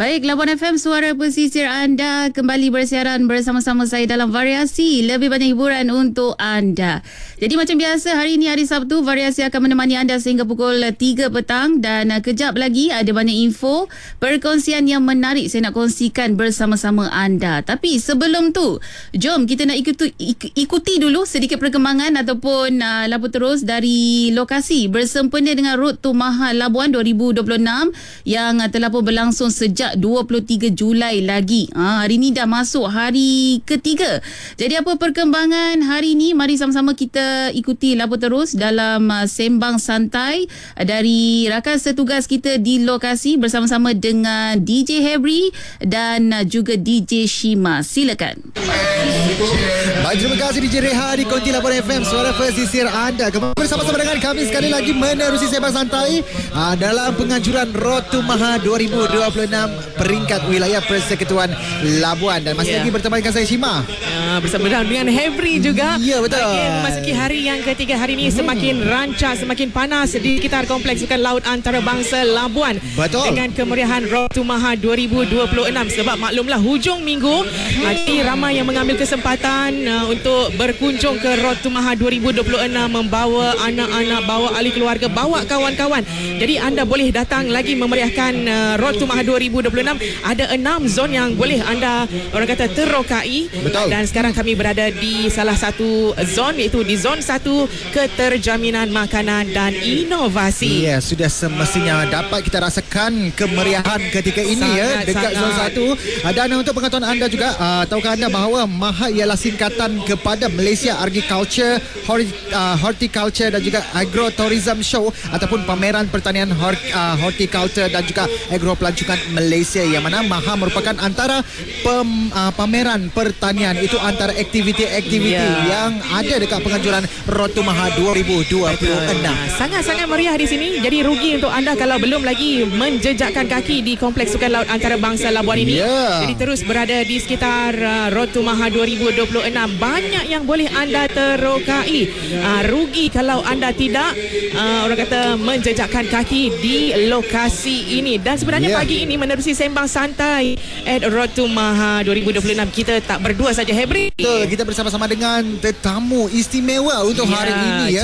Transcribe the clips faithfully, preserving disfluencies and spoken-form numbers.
Baik, Labuan F M, suara pesisir anda kembali bersiaran bersama-sama saya dalam variasi. Lebih banyak hiburan untuk anda. Jadi macam biasa, hari ini hari Sabtu, variasi akan menemani anda sehingga pukul tiga petang. Dan uh, kejap lagi ada banyak info, perkongsian yang menarik saya nak kongsikan bersama-sama anda. Tapi sebelum tu, jom kita nak ikuti, ikuti dulu sedikit perkembangan ataupun uh, laporan terus dari lokasi bersempena dengan Road to Maha Labuan dua ribu dua puluh enam yang uh, telah pun berlangsung sejak dua puluh tiga Julai lagi. Ha, hari ni dah masuk hari ketiga. Jadi apa perkembangan hari ni? Mari sama-sama kita ikuti laporan terus dalam uh, Sembang Santai dari rakan setugas kita di lokasi bersama-sama dengan D J Hebri dan uh, juga D J Shima. Silakan. Baik, terima kasih D J Reha di Konti Labuan F M, suara pesisir anda. Kembali bersama-sama dengan kami sekali lagi menerusi Sembang Santai uh, dalam penganjuran Road to Maha dua ribu dua puluh enam peringkat wilayah Persekutuan Labuan. Dan masih yeah. lagi bertemu dengan saya Shima, uh, bersama dengan Hebri juga. Ya, yeah, betul. Okay, memasuki hari yang ketiga hari ini, hmm. semakin rancak, semakin panas di sekitar Kompleks Sukan Laut Antarabangsa Labuan. Betul. Dengan kemeriahan Road to Maha dua ribu dua puluh enam. Sebab maklumlah hujung minggu, hmm. jadi ramai yang mengambil kesempatan uh, untuk berkunjung ke Road to Maha dua ribu dua puluh enam, membawa anak-anak, bawa ahli keluarga, bawa kawan-kawan. Jadi anda boleh datang lagi memeriahkan uh, Road to Maha dua ribu dua puluh enam. Ada enam zon yang boleh anda, orang kata, terokai. Betul. Dan sekarang kami berada di salah satu zon, iaitu di zon satu, keterjaminan makanan dan inovasi. Ya, sudah semestinya dapat kita rasakan kemeriahan ketika ini sangat, ya dekat sangat. zon satu. Dan untuk pengetahuan anda juga, uh, tahukah anda bahawa MAHA ialah singkatan kepada Malaysia Agriculture, uh, Horticulture dan juga Agrotourism Show ataupun pameran pertanian hort, uh, horticulture dan juga agropelancongan Malaysia, yang mana MAHA merupakan antara pem, uh, pameran pertanian. Itu antara aktiviti-aktiviti yeah. yang ada dekat penganjuran Road to Maha dua ribu dua puluh enam. Sangat-sangat meriah di sini. Jadi rugi untuk anda kalau belum lagi menjejakkan kaki di Kompleks Sukan Laut Antarabangsa Labuan ini. Yeah. Jadi terus berada di sekitar uh, Road to Maha dua ribu dua puluh enam. Banyak yang boleh anda terokai. Uh, rugi kalau anda tidak uh, orang kata menjejakkan kaki di lokasi ini. Dan sebenarnya yeah. pagi ini menerusi Sembang Santai at Road to Maha dua ribu dua puluh enam, kita tak berdua saja, Hebri. Betul, kita bersama-sama dengan tetamu istimewa untuk ya, hari ini ya.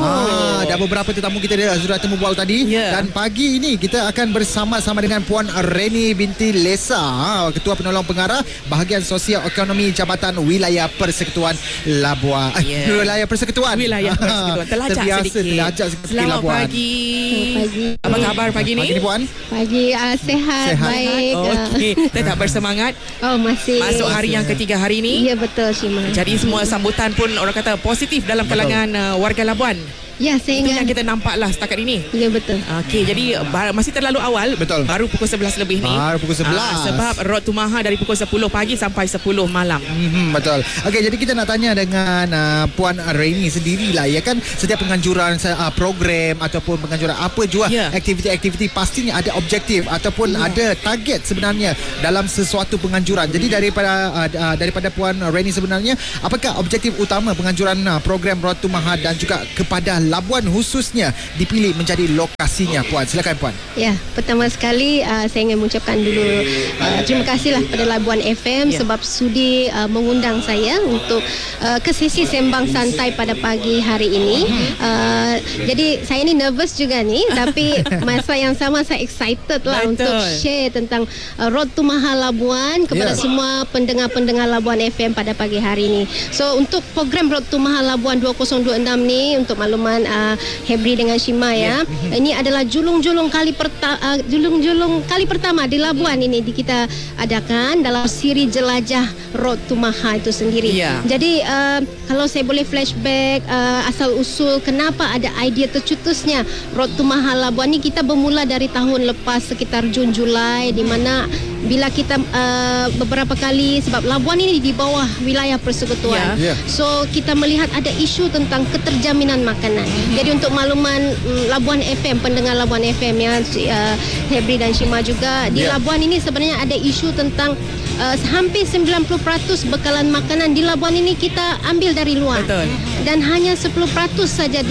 Ah, ada beberapa tetamu kita dah sudah temu bual tadi ya. Dan pagi ini kita akan bersama-sama dengan Puan Reni binti Lesa, Ketua Penolong Pengarah Bahagian Sosial Ekonomi Jabatan Wilayah Persekutuan Labuan. Ya. Wilayah Persekutuan. Wilayah Persekutuan. Terlacak Terbiasa, sedikit. Terlacak sedikit. Selamat Labuan. pagi. Pagi. Apa khabar pagi ni? Pagi ni, Puan. Pagi uh, sehat, Sehat. baik. Okey, tetap bersemangat. Oh, masih. Masuk hari yang ketiga hari ini. Ya, betul, Shima. Jadi semua sambutan pun orang kata positif dalam kalangan uh, warga Labuan. Ya, saya Itu ingat. yang kita nampaklah setakat ini. Ya, betul. Okey, jadi bar- masih terlalu awal. Betul. Baru pukul sebelas lebih ni. Baru pukul sebelas. Ah, sebab Road to Maha dari pukul sepuluh pagi sampai sepuluh malam. Hmm, betul. Okey, jadi kita nak tanya dengan uh, Puan Reni sendirilah, ya kan, setiap penganjuran uh, program ataupun penganjuran apa jua, yeah. aktiviti-aktiviti pastinya ada objektif ataupun yeah. ada target sebenarnya dalam sesuatu penganjuran. Jadi daripada uh, uh, daripada Puan Reni sebenarnya, apakah objektif utama penganjuran uh, program Road to Maha dan juga kepada Labuan khusus dipilih menjadi lokasinya, Puan? Silakan, Puan. Ya, pertama sekali uh, saya ingin mengucapkan dulu uh, terima kasihlah pada Labuan F M yeah. sebab sudi uh, mengundang saya untuk uh, ke sesi Sembang Santai pada pagi hari ini. Uh, jadi saya ni nervous juga ni, tapi masa yang sama saya excited lah Betul. untuk share tentang uh, Road to Maha Labuan kepada yeah. semua pendengar-pendengar Labuan F M pada pagi hari ini. So untuk program Road to Maha Labuan dua ribu dua puluh enam ni, untuk makluman Uh, Hebri dengan Shima ya. Yeah. Ini adalah julung-julung kali perta- uh, julung-julung kali pertama di Labuan ini di kita adakan dalam siri jelajah Road to Maha itu sendiri. Yeah. Jadi uh, kalau saya boleh flashback uh, asal usul kenapa ada idea tercetusnya Road to Maha Labuan ni, kita bermula dari tahun lepas sekitar Jun Julai, di mana bila kita uh, beberapa kali, sebab Labuan ini di bawah wilayah persekutuan. Yeah. Yeah. So kita melihat ada isu tentang keterjaminan makanan. Mm-hmm. Jadi untuk makluman um, Labuan F M, pendengar Labuan F M ya, uh, Hebri dan Shima juga, di yeah. Labuan ini sebenarnya ada isu tentang uh, hampir sembilan puluh peratus bekalan makanan di Labuan ini kita ambil dari luar. Betul. Dan hanya sepuluh peratus saja di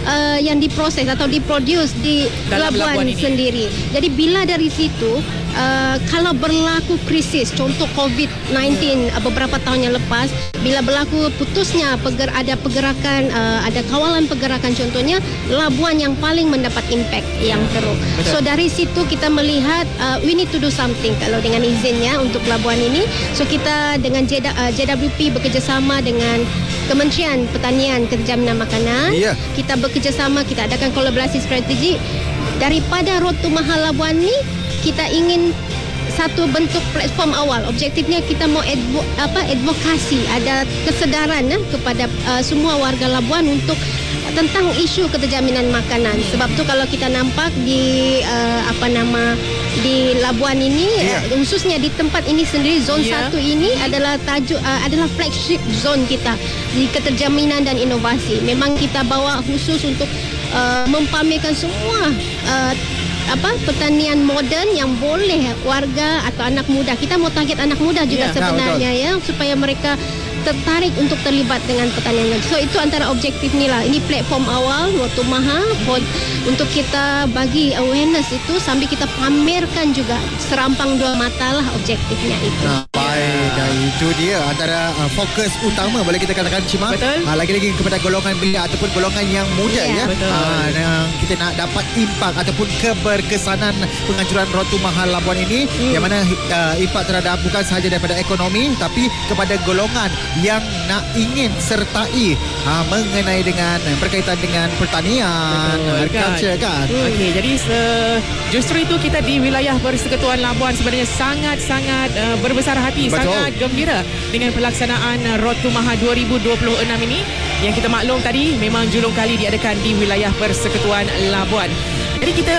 uh, yang diproses atau diproduce di Dalam Labuan, Labuan ini. sendiri. Jadi bila dari situ uh, kalau berlaku krisis, contoh covid sembilan belas uh, beberapa tahun yang lepas, bila berlaku putusnya peger, ada pergerakan, uh, ada kawalan pergerakan, contohnya Labuan yang paling mendapat impact yang teruk. Betul. So dari situ kita melihat uh, we need to do something kalau dengan izinnya untuk Labuan ini. So kita dengan J, uh, J W P bekerjasama dengan Kementerian Pertanian Keterjaminan Makanan. Ya. Kita bekerjasama, kita adakan kolaborasi strategi. Daripada Road to Mahal Labuan ni, kita ingin satu bentuk platform awal. Objektifnya kita mau advo, apa advokasi, ada kesedaran eh, kepada uh, semua warga Labuan untuk tentang isu keterjaminan makanan. Sebab tu kalau kita nampak di uh, apa nama di Labuan ini, yeah. uh, khususnya di tempat ini sendiri, zon Yeah. satu ini adalah tajuk uh, adalah flagship zone kita di keterjaminan dan inovasi. Memang kita bawa khusus untuk uh, mempamerkan semua uh, apa pertanian moden yang boleh warga atau anak muda. Kita mau target anak muda juga Ya, sebenarnya ya, supaya mereka tertarik untuk terlibat dengan pertanian. So itu antara objektif ni lah. Ini platform awal waktu Maha for, untuk kita bagi awareness itu sambil kita pamerkan juga serampang dua mata lah objektifnya itu. Nah, baik, dan itu dia antara uh, fokus utama boleh kita katakan, Cima. Betul. Uh, lagi-lagi kepada golongan belia ataupun golongan yang muda Ya, ya. betul. Uh, yang kita nak dapat impak ataupun keberkesanan penganjuran Road to Mahal Labuan ini, hmm. yang mana uh, impak terhadap bukan sahaja daripada ekonomi tapi kepada golongan yang nak ingin sertai uh, mengenai dengan berkaitan dengan pertanian, agriculture kan. Hmm. Okey, jadi se- justru itu kita di wilayah Persekutuan Labuan sebenarnya sangat-sangat uh, berbesar hati, Betul. sangat gembira dengan pelaksanaan uh, Road to Maha dua ribu dua puluh enam ini. Yang kita maklum tadi memang julung kali diadakan di wilayah Persekutuan Labuan. Jadi kita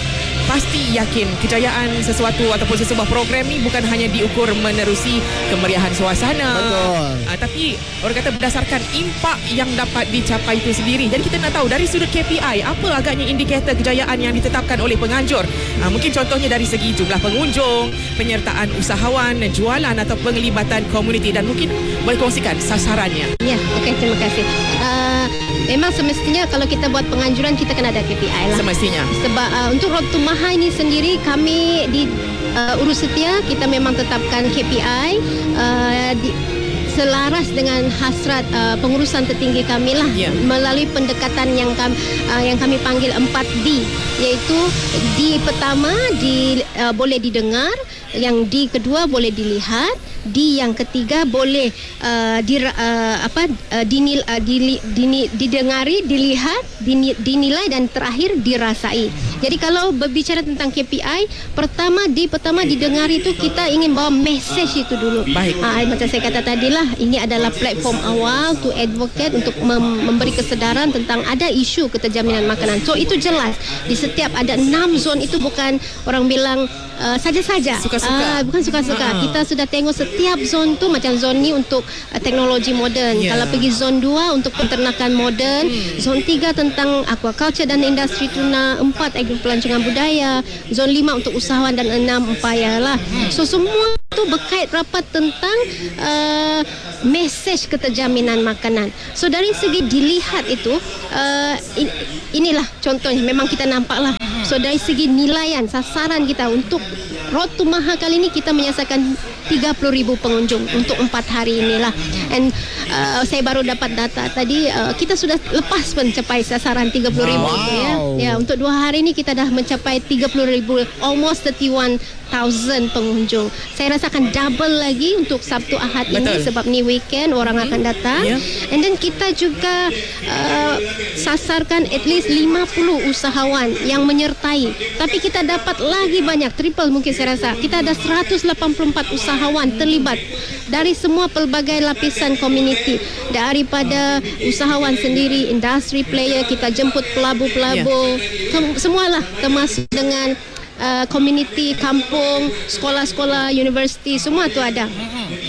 pasti yakin kejayaan sesuatu ataupun sesebuah program ni bukan hanya diukur menerusi kemeriahan suasana. Betul. Uh, tapi orang kata berdasarkan impak yang dapat dicapai itu sendiri. Jadi kita nak tahu dari sudut K P I apa agaknya indikator kejayaan yang ditetapkan oleh penganjur. Uh, mungkin contohnya dari segi jumlah pengunjung, penyertaan usahawan, jualan atau penglibatan komuniti, dan mungkin boleh kongsikan sasarannya. Ya, okey, terima kasih. Uh, memang semestinya kalau kita buat penganjuran kita kena ada K P I lah. Semestinya. Sebab uh, untuk Road to Maha ini sendiri kami di uh, Urus Setia kita memang tetapkan K P I uh, di, selaras dengan hasrat uh, pengurusan tertinggi kami lah, Ya. melalui pendekatan yang kami, uh, yang kami panggil empat D, iaitu D pertama di uh, boleh didengar, yang D kedua boleh dilihat, D yang ketiga boleh uh, di, uh, apa uh, dinil, uh, dili, dini, didengari, dilihat, dini, dinilai, dan terakhir dirasai. Jadi kalau berbicara tentang K P I, pertama D pertama didengari itu kita ingin bawa message itu dulu. Baik. Ha, macam saya kata tadi lah, ini adalah platform awal to advocate untuk mem- memberi kesedaran tentang ada isu keterjaminan makanan. So itu jelas di setiap ada enam zon itu bukan orang bilang uh, saja-saja. Suka-suka. Uh, bukan suka-suka. Ha. Kita sudah tengok setiap zon tu macam zon ni untuk uh, teknologi moden. Ya. Kalau pergi zon dua untuk peternakan moden, hmm. zon tiga tentang aquaculture dan industri tuna, empat agri pelancongan budaya, zon lima untuk usahawan, dan enam upaya lah. Hmm. So semua tu berkait rapat tentang uh, mesej keterjaminan makanan. So dari segi dilihat itu uh, in, inilah contohnya, memang kita nampak lah. So dari segi nilaian sasaran kita untuk Road to Maha kali ini kita menyasarkan tiga puluh ribu pengunjung untuk empat hari inilah. And uh, saya baru dapat data tadi, uh, kita sudah lepas mencapai sasaran tiga puluh ribu. Wow. Ya. Ya, untuk dua hari ini kita dah mencapai tiga puluh ribu, almost thirty one thousand pengunjung. Saya rasa akan double lagi untuk Sabtu Ahad ini. Betul. Sebab ni weekend orang hmm. akan datang. Yeah. And then kita juga uh, sasarkan at least lima puluh usahawan yang menyertai. Tapi kita dapat lagi banyak, triple mungkin saya rasa. Kita ada seratus lapan puluh empat usahawan terlibat dari semua pelbagai lapisan komuniti. Daripada usahawan sendiri, industri player, kita jemput pelabur-pelabur, yeah. semualah, termasuk dengan uh, komuniti, kampung, sekolah-sekolah, universiti, semua tu ada.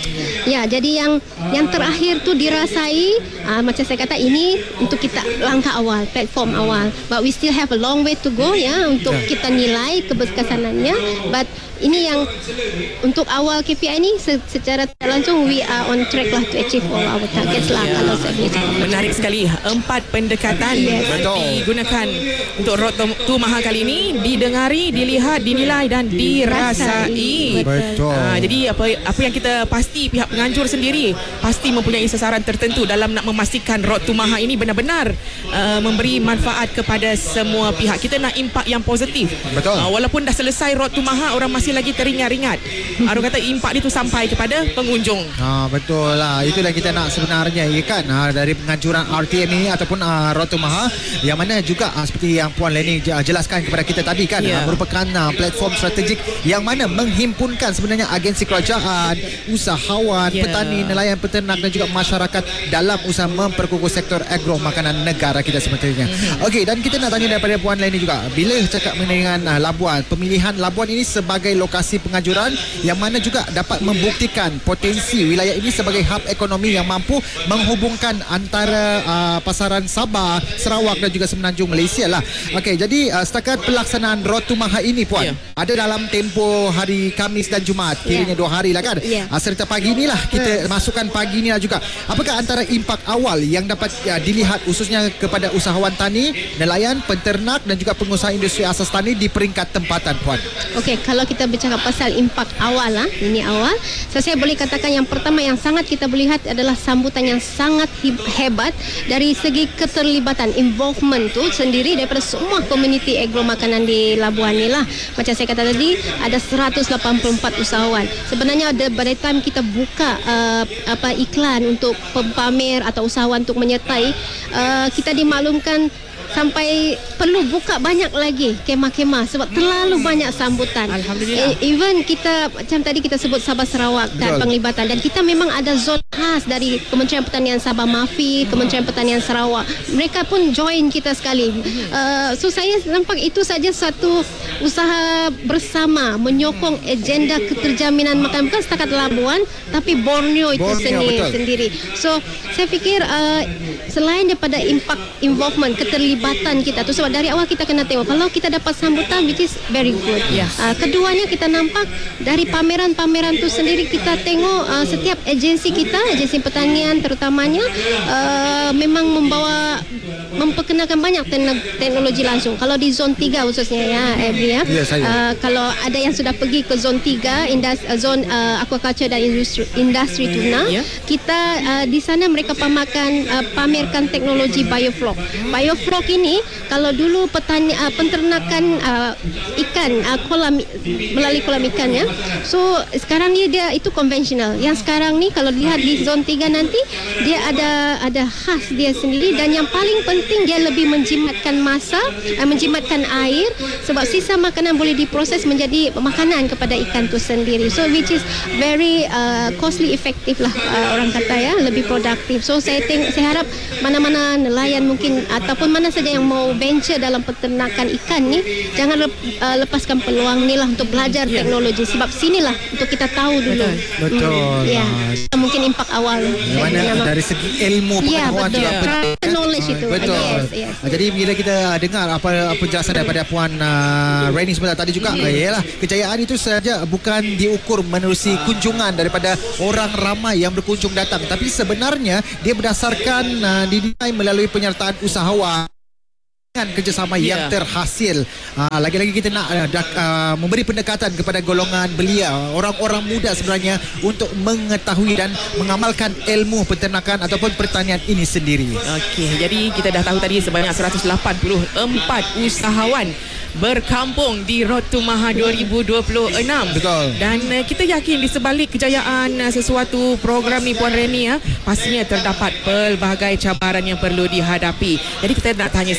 Ya, jadi yang yang terakhir tu dirasai uh, macam saya kata ini untuk kita langkah awal, platform awal. But we still have a long way to go ya untuk Ya. kita nilai keberkesanannya. But ini yang untuk awal K P I ni se- secara tak langsung we are on track lah to achieve all our targets lah Ya. kalau saya boleh cakap. Menarik sekali. Empat pendekatan Yes. Betul. digunakan untuk Road to Maha kali ini, didengari, dilihat, dinilai dan dirasai. Betul. Ha, jadi apa apa yang kita pasti pihak penganjur sendiri pasti mempunyai sasaran tertentu dalam nak memastikan Road to Maha ini benar-benar uh, memberi manfaat kepada semua pihak. Kita nak impak yang positif. Betul. Uh, walaupun dah selesai Road to Maha, orang masih lagi teringat-ingat. Orang kata impak itu sampai kepada pengunjung. Ha, betul lah. Itulah kita nak sebenarnya ya kan, ha, dari penganjuran R T M ini ataupun uh, Road to Maha yang mana juga uh, seperti yang Puan Leni jelaskan kepada kita tadi kan, Ya. uh, merupakan uh, platform strategik yang mana menghimpunkan sebenarnya agensi kerajaan, usahawan, Ya. petani, nelayan, peternak dan juga masyarakat dalam usaha memperkukuh sektor agro makanan negara kita sebenarnya. Mhm. Okey, dan kita nak tanya daripada Puan Leni juga, bila cakap mengenai uh, Labuan, pemilihan Labuan ini sebagai lokasi penganjuran yang mana juga dapat membuktikan potensi wilayah ini sebagai hub ekonomi yang mampu menghubungkan antara uh, pasaran Sabah, Sarawak dan juga Semenanjung Malaysia lah. Okey, jadi uh, setakat pelaksanaan Road to Maha ini Puan, Ya. ada dalam tempoh hari Khamis dan Jumaat, kiranya Ya. dua hari lah kan. Ya. Uh, serta pagi inilah kita masukkan pagi ni lah juga. Apakah antara impak awal yang dapat uh, dilihat khususnya kepada usahawan tani, nelayan, peternak dan juga pengusaha industri asas tani di peringkat tempatan Puan? Okey, kalau kita bercakap pasal impak awal lah, ini awal. So, saya boleh katakan yang pertama yang sangat kita boleh lihat adalah sambutan yang sangat hebat dari segi keterlibatan, involvement tu sendiri daripada semua komuniti agro makanan di Labuan ni lah. Macam saya kata tadi, ada seratus lapan puluh empat usahawan. Sebenarnya ada by the time kita buka uh, apa iklan untuk pempamer atau usahawan untuk menyertai, uh, kita dimaklumkan sampai perlu buka banyak lagi kemah-kemah sebab terlalu banyak sambutan. Alhamdulillah. E, even kita macam tadi kita sebut Sabah Sarawak dan penglibatan, dan kita memang ada zon khas dari Kementerian Pertanian Sabah Mafi, Kementerian Pertanian Sarawak. Mereka pun join kita sekali. Uh, so saya nampak itu saja satu usaha bersama menyokong agenda keterjaminan makanan bukan setakat Labuan tapi Borneo itu Borneo, sendiri, betul. sendiri. So saya fikir uh, selain daripada impact involvement, keterlibatan kita tu, sebab dari awal kita kena tengok kalau kita dapat sambutan which is very good. Yes. Uh, keduanya kita nampak dari pameran-pameran tu sendiri kita tengok uh, setiap agensi kita, agensi pertanian terutamanya uh, memang membawa memperkenalkan banyak teknologi langsung. Kalau di zon tiga khususnya ya, Every ya. Ya, saya. Uh, kalau ada yang sudah pergi ke zon tiga, indus, uh, zon uh, aquaculture dan industri, industri tuna, Ya. kita uh, di sana mereka pamerkan uh, pamerkan teknologi biofloc. Biofloc ini kalau dulu petani uh, penternakan uh, ikan uh, kolam melalui kolam ikan ya. So sekarang ni dia itu konvensional. Yang sekarang ni kalau lihat di zon tiga nanti dia ada ada khas dia sendiri, dan yang paling penting dia lebih menjimatkan masa, uh, menjimatkan air sebab sisa makanan boleh diproses menjadi makanan kepada ikan tu sendiri. So which is very uh, costly effective lah uh, orang kata ya, lebih produktif. So saya tengok, saya harap mana-mana nelayan mungkin ataupun mana saja yang mau venture dalam peternakan ikan ni jangan lep, uh, lepaskan peluang ni lah untuk belajar Ya. teknologi, sebab sinilah untuk kita tahu dulu. Betul. Hmm, ya. Mungkin impak awal Mana nama- dari segi ilmu Ya, pengetahuan betul. juga Ya. penting. Knowledge itu. Betul. Yes, yes. Ah, Jadi bila kita dengar apa apa penjelasan daripada Puan uh, Reni sebentar tadi juga, uh, ialah kejayaan itu saja bukan diukur menerusi kunjungan daripada orang ramai yang berkunjung datang, tapi sebenarnya dia berdasarkan uh, dinilai melalui penyertaan usahawan dengan kerjasama Ya. yang terhasil. Uh, lagi-lagi kita nak uh, dak, uh, memberi pendekatan kepada golongan belia, orang-orang muda sebenarnya untuk mengetahui dan mengamalkan ilmu peternakan ataupun pertanian ini sendiri. Okey, jadi kita dah tahu tadi sebanyak seratus lapan puluh empat usahawan berkampung di Road to Maha dua ribu dua puluh enam. Betul. Dan uh, kita yakin di sebalik kejayaan uh, sesuatu program ni Puan Reni ya, pastinya terdapat pelbagai cabaran yang perlu dihadapi. Jadi kita nak tanya sikitlah,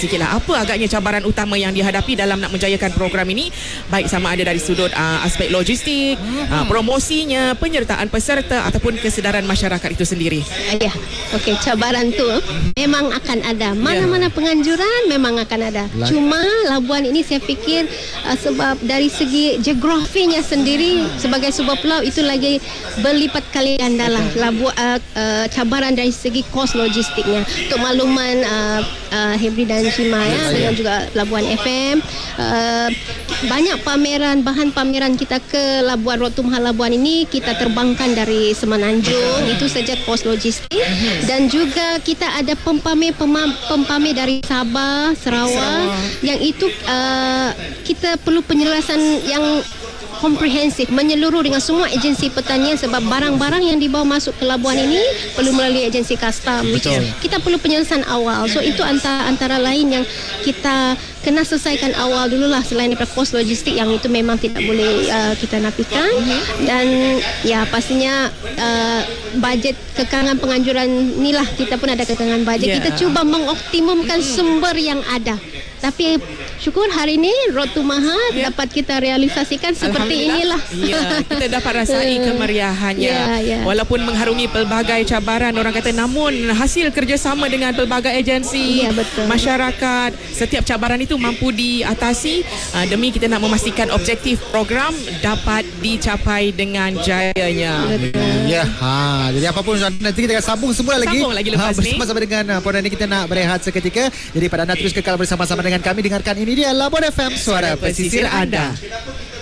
apa agaknya cabaran utama yang dihadapi dalam nak menjayakan program ini, baik sama ada dari sudut uh, aspek logistik, uh, promosinya, penyertaan peserta ataupun kesedaran masyarakat itu sendiri. Ya, okey, cabaran tu memang akan ada. Mana-mana penganjuran memang akan ada. Cuma Labuan ini saya fikir uh, sebab dari segi geografinya sendiri sebagai sebuah pulau itu lagi berlipat kali ganda lah Labuan uh, uh, cabaran dari segi kos logistiknya. Untuk makluman uh, uh, Hebri dan Shima ya, dengan juga Labuan F M, uh, banyak pameran, bahan pameran kita ke Labuan Road to Mahal Labuan ini kita terbangkan dari Semenanjung. Itu saja kos logistik. Dan juga kita ada pempamer pempamer dari Sabah, Sarawak, yang itu uh, kita perlu penjelasan yang komprehensif, menyeluruh dengan semua agensi pertanian sebab barang-barang yang dibawa masuk ke Labuan ini perlu melalui agensi custom. Betul. Kita perlu penyelesaian awal. So itu antara antara lain yang kita kena selesaikan awal dululah, selain daripada kos logistik yang itu memang tidak boleh uh, kita nafikan. Dan ya pastinya uh, bajet kekangan penganjuran inilah, kita pun ada kekangan bajet. Yeah. Kita cuba mengoptimumkan sumber yang ada. Tapi syukur hari ini Road to Mahal Ya. dapat kita realisasikan seperti inilah. Ya, kita dapat rasai kemeriahannya. Ya, ya. Walaupun mengharungi pelbagai cabaran, orang kata, namun hasil kerjasama dengan pelbagai agensi, Ya, betul. masyarakat, setiap cabaran itu mampu diatasi uh, demi kita nak memastikan objektif program dapat dicapai dengan jayanya. Ya, ha, jadi apapun nanti kita akan sambung semula lagi. Sambung lagi lepas ha, ni. bersama-sama dengan uh, Puan ini kita nak berehat seketika. Jadi pada anda terus kekal bersama-sama dengan kami, dengarkan ini dia Labuan F M, suara pesisir anda.